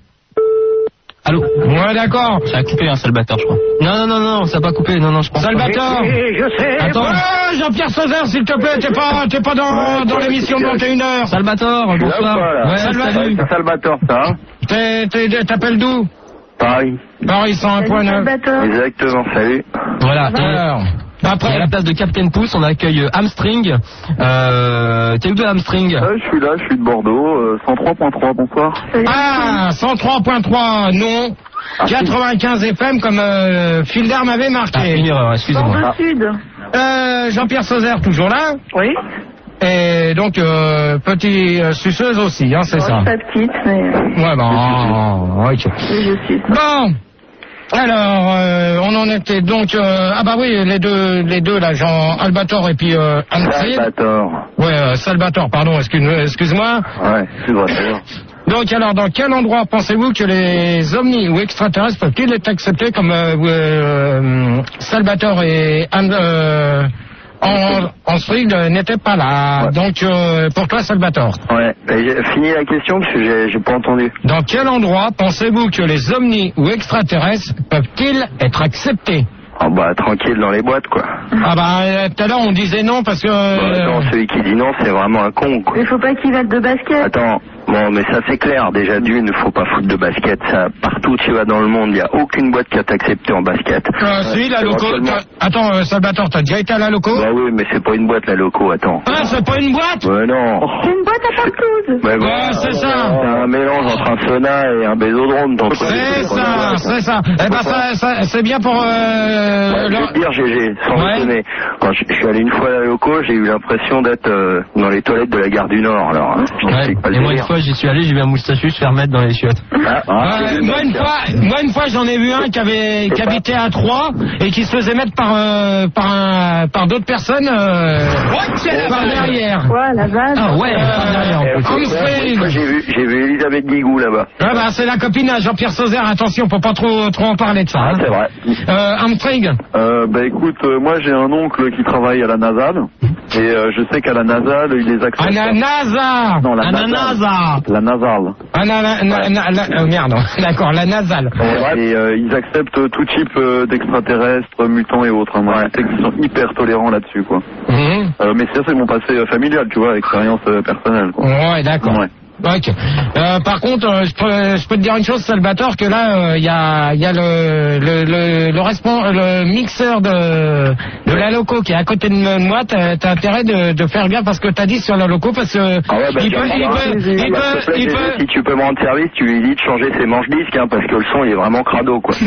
Allô? Ouais, d'accord. Ça a coupé, Salvatore, je crois. Non, ça n'a pas coupé, non, je pense. Salvatore. Je sais. Attends. Jean-Pierre Sauzère, s'il te plaît, t'es pas dans l'émission de 21h. Salvatore, bonsoir. Ouais, salut. C'est Salvatore, ça. T'appelles d'où? Paris. Paris 101.9. Exactement, salut. Voilà. Alors. Après, à la place de Captain Pouce, on accueille Hamstring. T'es où de Hamstring? Je suis là, je suis de Bordeaux, 103.3, bonsoir. Ah, 103.3, non. 95 FM comme Fil d'Arme avait marqué. Une erreur, excusez-moi. Bordeaux Sud. Jean-Pierre Sauzère, toujours là? Oui. Et donc, petit suceuse aussi, hein, c'est ça? Pas petite, mais... Ouais, bon, ok. Je suis. Bon. Alors, on en était donc... ah bah oui, les deux là, Jean Albator et puis Hamstring. Salvatore. Ouais, Salvatore, pardon, excuse-moi. Ouais, Salvatore. Donc alors, dans quel endroit pensez-vous que les ovnis ou extraterrestres peuvent-ils être acceptés comme Salvatore et Hamstring n'étaient pas là? Ouais. Donc, pour toi, Salvatore. Ouais, j'ai fini la question parce que j'ai pas entendu. Dans quel endroit pensez-vous que les ovnis ou extraterrestres peuvent-ils être acceptés? Ah bah tranquille dans les boîtes quoi. Ah bah tout à l'heure on disait non parce que... non, celui qui dit non c'est vraiment un con quoi. Il faut pas qu'il mette de basket. Attends, bon mais ça c'est clair, déjà d'une, faut pas foutre de basket, ça partout tu vas dans le monde, il y a aucune boîte qui va t'accepter en basket. Si, la loco... Attends Salvatore, t'as déjà été à la loco? Bah oui mais c'est pas une boîte la loco, attends. Ah c'est pas une boîte? Ouais non. C'est une boîte à partouze. Ouais, ouais c'est ça. C'est un mélange entre un sauna et un bésodrome. C'est ça. Eh ben ça c'est bien pour... je vais te dire GG, sans déconner. Quand je suis allé une fois à la loco, j'ai eu l'impression d'être dans les toilettes de la gare du Nord. Alors, et moi une fois j'y suis allé, j'ai vu un moustachu se faire mettre dans les chiottes. Moi une fois j'en ai vu un qui habitait à Troyes et qui se faisait mettre par d'autres personnes par derrière. Ouais, la base. Ah ouais, par derrière. Moi j'ai vu Elisabeth Guigou là-bas. Ah bah c'est la copine à Jean-Pierre Sauzère, attention, faut pas trop en parler de ça. Ah, c'est vrai. Hamstring. Bah écoute, moi j'ai un oncle qui travaille à la Nasal et je sais qu'à la Nasal ils les acceptent. À la NASA. Non, la NASA. La Nasal. Merde, d'accord, la Nasal. Et ils acceptent tout type d'extraterrestres, mutants et autres. Moi, je sais qu'ils sont hyper tolérants là-dessus, quoi. Mais ça c'est mon passé familial, tu vois, expérience personnelle, quoi. Ouais, d'accord. Ouais. Ok. Par contre, je peux te dire une chose, Salvatore, que là, il y a le mixeur de la loco qui est à côté de moi. T'as intérêt de faire bien parce que t'as dit sur la loco, parce que si tu peux me rendre service, tu lui dis de changer ses manches disques, hein, parce que le son il est vraiment crado, quoi.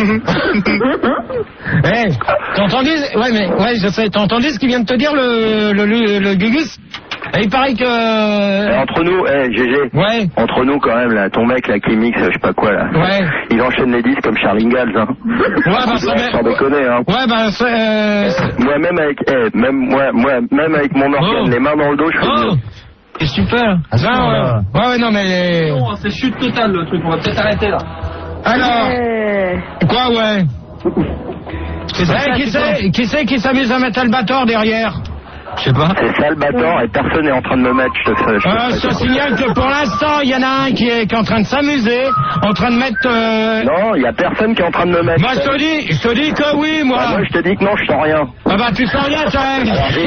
T'as entendu? Ouais, je sais. T'as entendu ce qu'il vient de te dire le Gugus? Et il paraît que... Entre nous, GG. Ouais. Entre nous quand même, là, ton mec là qui mixe, je sais pas quoi là. Ouais. Il enchaîne les disques comme Charlie Ingalls, hein. Ouais, sans déconner, hein. Ouais, Moi même avec mon organe, les mains dans le dos, je fais mieux. C'est super. Ouais, non mais... Non, c'est chute totale le truc, on va peut-être arrêter là. Alors... Quoi, ouais? Qui c'est qui s'amuse à mettre Albator derrière? Je sais pas. C'est Salvatore et personne n'est en train de me mettre, je te signale que pour l'instant, il y en a un qui est en train de s'amuser, en train de mettre... Non, il y a personne qui est en train de me mettre. Moi, je te dis que oui, moi. Moi, je te dis que non, je sens rien. Ah bah, tu sens rien, ça.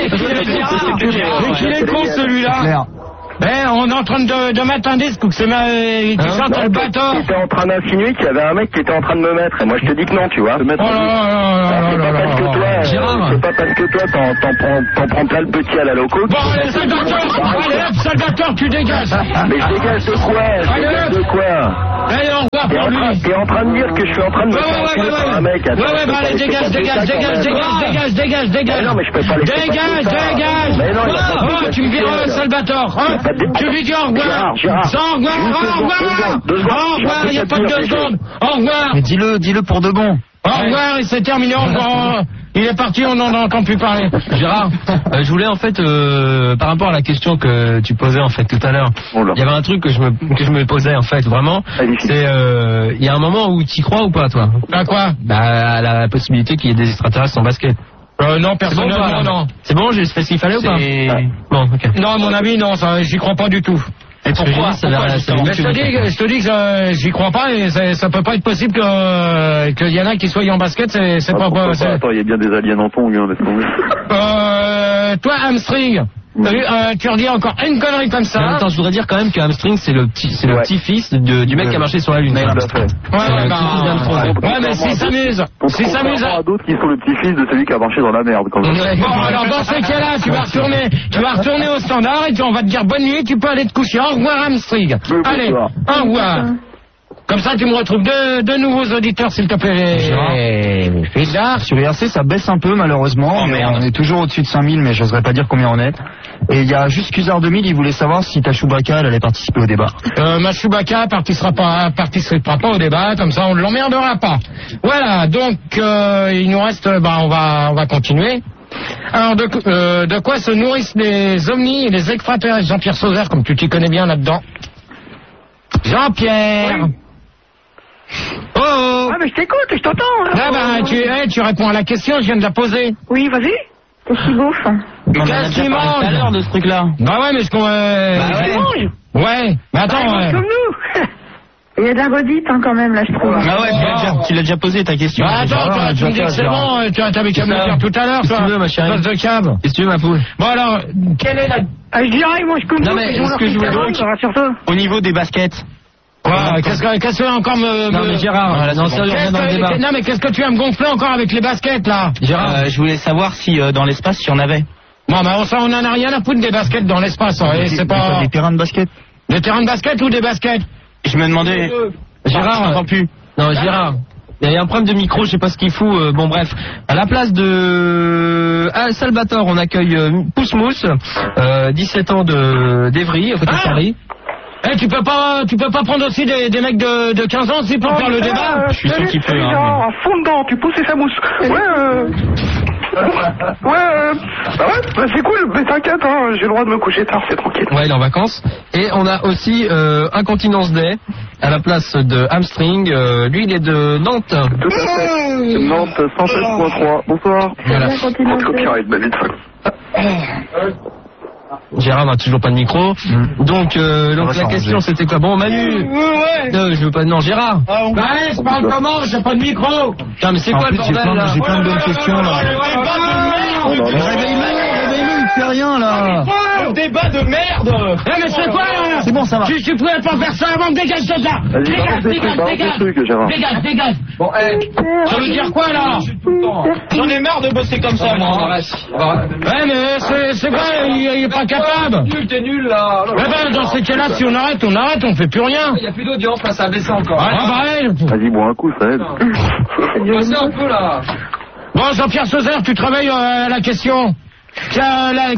Il est con, celui-là. On est en train de mettre un disque qui chante Albator. Tu étais en train d'insinuer qu'il y avait un mec qui était en train de me mettre, et moi je te dis que non, tu vois. C'est pas parce que toi t'en prends plein le petit à la loco. Bon, allez, Salvatore, tu dégages. Mais je dégage de quoi? Allez, au revoir pour lui. T'es en train de dire que je suis en train de me faire un mec. Ouais, allez, dégage. Non, mais je peux pas les Dégage. Tu me vires Salvatore, hein? Tu lui dis au revoir. Au revoir, il n'y a pas de 2 secondes. Au revoir. Mais dis-le pour de bon. Au revoir, et c'est terminé. Il est parti, on n'en entend plus parler. Gérard, je voulais en fait, par rapport à la question que tu posais en fait tout à l'heure, il y avait un truc que je me posais en fait vraiment. C'est, il y a un moment où tu y crois ou pas, toi? À quoi? À la possibilité qu'il y ait des extraterrestres en basket. Non, personnellement, non. C'est bon, j'ai fait ce qu'il fallait ou pas? Bon, ok. Non, à mon avis, non, j'y crois pas du tout. Et pourquoi? Je te dis que j'y crois pas et ça peut pas être possible qu'il y en a qui soient en basket, c'est pas... Attends, il y a bien des aliens en tongs, laisse tomber. Toi, Hamstring, tu redis encore une connerie comme ça. En même temps, je voudrais dire quand même que Hamstring, c'est le petit-fils du mec qui a marché sur la Lune. Ouais, mais s'il s'amuse. Il y a d'autres qui sont le petit-fils de celui qui a marché dans la merde, quand même. Bon, alors dans ce cas-là, tu vas retourner au standard et on va te dire bonne nuit, tu peux aller te coucher. Au revoir, Hamstring. Allez, au revoir. Comme ça, tu me retrouves deux nouveaux auditeurs, s'il te plaît. Sur IRC, ça baisse un peu, malheureusement. On est toujours au-dessus de 5000, mais j'oserais pas dire combien on est. Et il y a juste Cusard 2000, il voulait savoir si ta Chewbacca, elle allait participer au débat. Ma Chewbacca participera pas au débat, comme ça on ne l'emmerdera pas. Voilà, donc il nous reste, on va continuer. Alors, de quoi se nourrissent les ovnis et les extraterrestres? Jean-Pierre Sauzère, comme tu t'y connais bien là-dedans. Jean-Pierre. Oui. Oh. Ah, mais je t'écoute, je t'entends. Tu réponds à la question, je viens de la poser. Oui, vas-y. Qu'est-ce qu'il bouffe? Qu'est-ce qu'il mange? Tout à l'heure de ce truc-là. Bah ouais, mais Ouais, mais attends. Comme nous. Il y a de la redite quand même, là, je trouve. Ah ouais, tu l'as déjà posé ta question. Bah attends, tu me dis que c'est bon, tu avais qu'à me le dire tout à l'heure, toi. Qu'est-ce que tu veux, ma chérie? Passe de cab. Qu'est-ce que tu veux, ma poule? Bon alors, quelle est la... Je dirais, moi je connais. Non mais ce que je voulais donc, au niveau des baskets. Quoi? Qu'est-ce que tu vas encore Non mais Gérard, non mais qu'est-ce que tu vas me gonfler encore avec les baskets là? Gérard, je voulais savoir si dans l'espace il y en avait. Bon bah on en a rien à foutre des baskets dans l'espace, et c'est pas... Des terrains de basket? Des terrains de basket ou des baskets? Je me demandais... Gérard, j'entends plus. Non Gérard, il y a un problème de micro, je sais pas ce qu'il fout. Bon bref, à la place de Salvatore, on accueille Pousse-Mousse, 17 ans d'Evry, à côté de Paris. Tu peux pas prendre aussi des mecs de 15 ans aussi pour faire le débat? Je suis sûr qu'il peut. À fond dedans, tu pousses et ça mousse. C'est cool, mais t'inquiète, j'ai le droit de me coucher tard, c'est tranquille. Ouais, il est en vacances. Et on a aussi Incontinence Day à la place de Hamstring. Lui, il est de Nantes. Tout à fait. Nantes 116.3. Bonsoir. Voilà. Copyright, bah vite. Gérard n'a toujours pas de micro. Donc la question c'était quoi? Bon, Manu. Je veux pas. Non, Gérard. Je parle comment? J'ai pas de micro. Putain, mais c'est quoi le bordel là? J'ai plein de bonnes questions là. Réveille-moi. fais rien là. Un débat de merde. Mais c'est quoi là? C'est bon, ça va. Tu pouvais pas faire ça avant, dégage de là. Dégage. Bon, ça veut dire quoi là? J'en ai marre de bosser comme ça, moi. Ouais, mais c'est vrai, il est pas capable. T'es nul là. Ouais, ben, dans ces cas-là, si on arrête, on fait plus rien. Il y a plus d'audience, là, ça a baissé encore. Vas-y, bois un coup, ça aide. Passez un peu là. Bon, Jean-Pierre Sauzère, tu travailles à la question. Quelle est la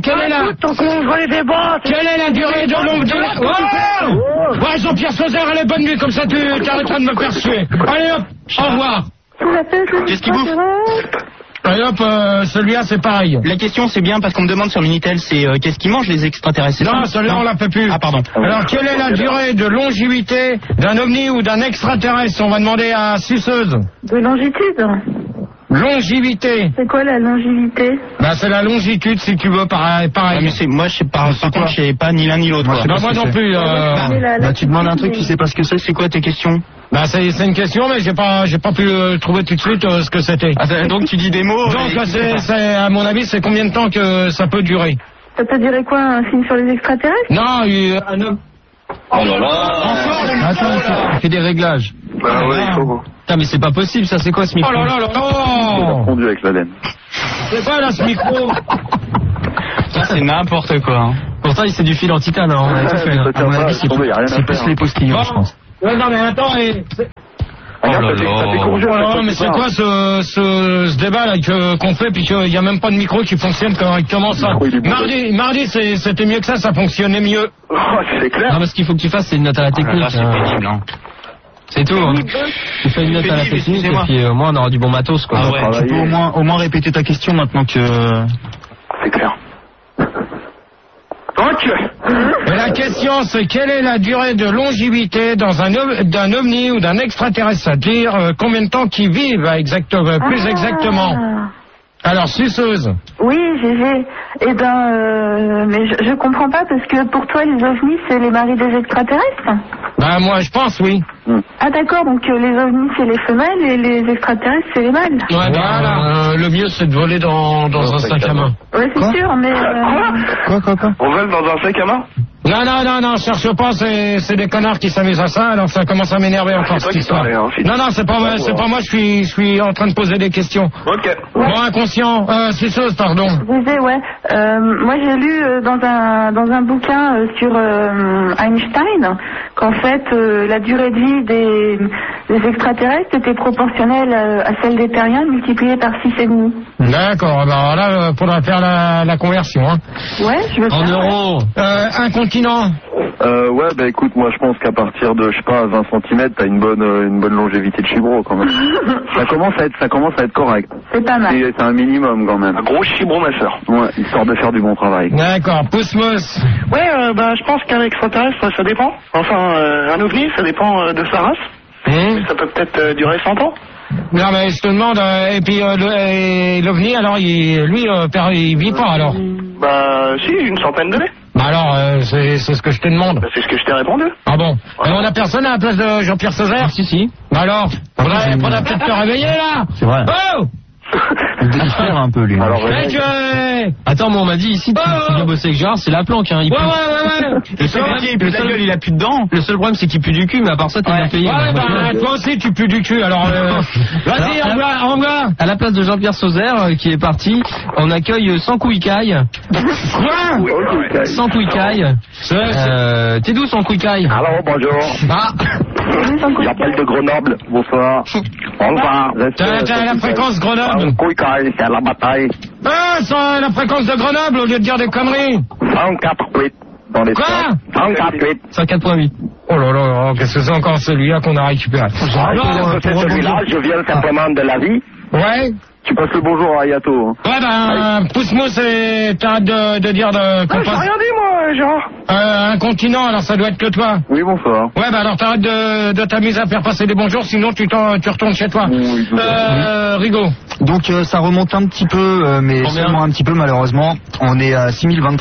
durée de longue durée? Ouais, Jean-Pierre Sauzère, elle est bonne nuit, comme ça tu arrêteras de me faire suer. Allez hop, au revoir. Qu'est-ce qu'il bouffe? Allez hop, celui-là c'est pareil. La question c'est bien parce qu'on me demande sur Minitel, c'est qu'est-ce qui mangent les extraterrestres? Non, celui-là on l'a fait plus. Ah pardon. Alors quelle est la durée de longévité d'un ovni ou d'un extraterrestre? On va demander à Suceuse. De longitude? Longévité. C'est quoi la longévité? Bah c'est la longitude si tu veux, pareil. Ouais, mais moi je sais pas, par contre je sais pas ni l'un ni l'autre. Moi non plus. Bah tu demandes un truc, tu sais pas ce que c'est. C'est quoi tes questions? Bah c'est une question, mais j'ai pas pu trouver tout de suite ce que c'était. Donc tu dis des mots. Donc c'est à mon avis, c'est combien de temps que ça peut durer? Ça peut durer quoi, un film sur les extraterrestres? Non, un homme. Oh là là. Attends, il fait des réglages. Bah ouais, il faut. Putain, mais c'est pas possible, ça c'est quoi ce micro? Oh là là là Il a fondu avec la laine. C'est quoi là ce micro? Ça c'est n'importe quoi. Pourtant c'est du fil en titane, hein. On a tout fait. À mon avis, c'est plus les postillons, je pense. Ouais, non mais attends, Oh là là. Mais c'est quoi ce débat là qu'on fait puis qu'il n'y a même pas de micro qui fonctionne correctement ça? Mardi c'était mieux que ça fonctionnait mieux. Oh, c'est clair. Non, mais ce qu'il faut que tu fasses c'est une note à la technique. C'est pénible, hein. C'est tout, hein. Tu fais une note à la technique et puis au moins on aura du bon matos quoi. Ah ouais. Tu peux au moins répéter ta question maintenant que... C'est clair. Donc, la question c'est quelle est la durée de longévité d'un ovni ou d'un extraterrestre, c'est-à-dire combien de temps qu'ils vivent plus exactement. Alors, Suceuse. Oui, GG. Eh ben, mais je comprends pas parce que pour toi les ovnis c'est les maris des extraterrestres? Bah moi je pense oui. Ah d'accord, donc les ovnis c'est les femelles et les extraterrestres c'est les mâles. Ouais, voilà. Le mieux c'est de voler dans un sac à main. Ouais, c'est sûr, mais... Quoi On vole dans un sac à main? Non, cherche pas, c'est des connards qui s'amusent à ça, alors ça commence à m'énerver encore cette histoire. Non, c'est pas moi, je suis en train de poser des questions. Ok. Bon, inconscient, Suceuse, pardon. Je disais, ouais, moi j'ai lu dans un bouquin sur Einstein qu'en fait la durée de vie des extraterrestres était proportionnelle à celle des terriens multipliée par 6,5. D'accord, alors là, faudra faire la conversion. Hein. Ouais, je veux En faire, euros. Un continent. Ouais, bah écoute, moi je pense qu'à partir de, je sais pas, 20 cm, t'as une bonne longévité de chibro quand même. ça commence à être correct. C'est pas mal. C'est un minimum quand même. Un gros chibron, ma soeur. Ouais, histoire de faire du bon travail. D'accord, Pousmos. Ouais, je pense qu'un extraterrestre, ça dépend. Enfin, un ovni, ça dépend de sa race. Ça peut peut-être durer 100 ans. Non mais je te demande, et puis l'OVNI, alors il vit pas alors? Bah si, une centaine d'années. Bah alors, c'est ce que je te demande. Bah, c'est ce que je t'ai répondu. Ah bon? Et on a personne à la place de Jean-Pierre Sauzère? Si. Bah alors, faudrait peut-être te réveiller là. C'est vrai. Oh! Il diffère un peu lui. Alors, Attends, mais on m'a dit ici, tu viens bosser avec Gérard, c'est la planque, hein. Ouais. Le seul problème, il a plus de dents. Le seul problème, c'est qu'il pue du cul, mais à part ça, t'es bien payé. Ouais, bah, toi aussi, tu pues du cul, alors, vas-y, on va. À la place de Jean-Pierre Sauzère, qui est parti, on accueille Sans Couille-Caille. Quoi? Sans Couille-Caille. T'es d'où, Sans Couille-Caille? alors bonjour. Ah. J'appelle de Grenoble. Bonsoir. Au revoir. T'as la fréquence Grenoble. Couille-caille, c'est à la bataille. Ah, c'est la fréquence de Grenoble, au lieu de dire des conneries. 104.8 dans les Quoi? 104.8. 104.8. Oh là là, qu'est-ce que c'est encore celui-là qu'on a récupéré? C'est celui-là, je viens simplement de la vie. Ouais. Tu passes le bonjour à Yato. Hein. Ouais, ben, pousse-moi, t'arrêtes de dire qu'on J'ai passe. rien dit, moi, Gérard. Un continent, alors ça doit être que toi. Oui, bonsoir. Ouais, bah alors t'arrêtes de t'amuser à faire passer des bonjours, sinon tu retournes chez toi. Oui, Rigaud. Donc ça remonte un petit peu, mais seulement un petit peu malheureusement. On est à 6023.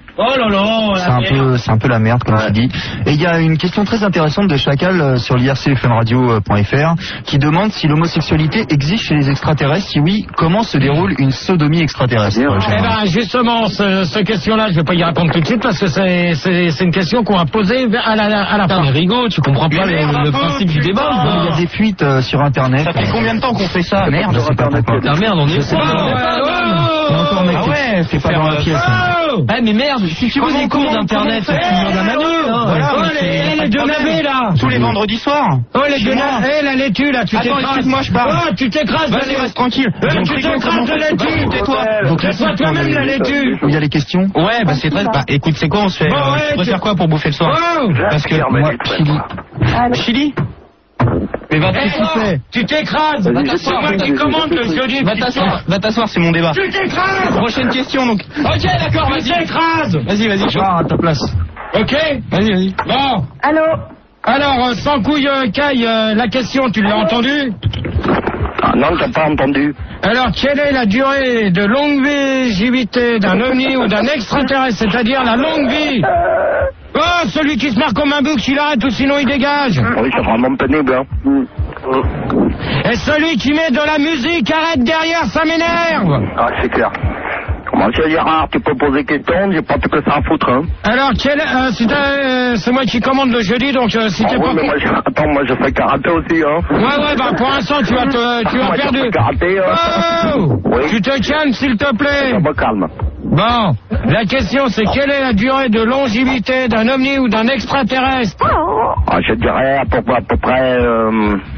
Oh là là, c'est un peu la merde comme tu dis. Et il y a une question très intéressante de Chacal sur l'IRCFMradio.fr qui demande si l'homosexualité existe chez les extraterrestres. Si oui, comment se déroule une sodomie extraterrestre? Eh ben justement, cette question-là, je vais pas y répondre tout de suite parce que c'est une question qu'on a posée à la fin. Mais Rigaud, tu comprends pas le principe du débat. Il y a des fuites sur Internet. Ça fait combien de temps qu'on fait ça? Merde, je sais pas pourquoi. Ah merde, on est Ah ouais, c'est pas dans la pièce. Ah mais merde, si tu veux des cours d'internet, tu demandes à Manu. Les deux navets là. Tous les vendredis soirs. Oh les deux navets, la laitue là, tu t'écrases. Attends, excuse-moi, je parle. Oh, tu t'écrases. Vas-y, reste tranquille. Tu t'écrases de laitue. Tais-toi. Tais-toi toi-même la laitue. Il y a les questions? Ouais, bah c'est très... Bah écoute, c'est quoi on se fait? Tu préfères quoi pour bouffer le soir? Parce que moi, Chili. Mais va t'asseoir. Tu t'écrases. C'est moi qui commande le jeudi. Va t'asseoir, c'est mon débat. Tu t'écrases. Prochaine question donc. Ok, d'accord, vas-y. Tu t'écrases. Vas-y, je pars à ta place. Ok. Vas-y. Bon. Allô? Alors, sans couille, Caille, la question, tu l'as entendue? Ah, non, t'as pas entendu. Alors, quelle est la durée de longévité d'un ovni ou d'un extraterrestre, c'est-à-dire la longue vie? Oh, celui qui se marre comme un bouc, il arrête ou sinon il dégage. Oui, c'est vraiment pénible, hein. Et celui qui met de la musique, arrête derrière, ça m'énerve. Ah, c'est clair. Monsieur Gérard, tu peux poser question, j'ai pas tout que ça à foutre, hein. Alors, c'est moi qui commande le jeudi, donc si t'es pas... moi je fais karaté aussi, hein. Ouais, bah pour l'instant tu vas faire du... Karaté, oui. Tu te calmes, s'il te plaît. Je me calme. Bon, la question c'est quelle est la durée de longévité d'un ovni ou d'un extraterrestre? Ah, je dirais à peu près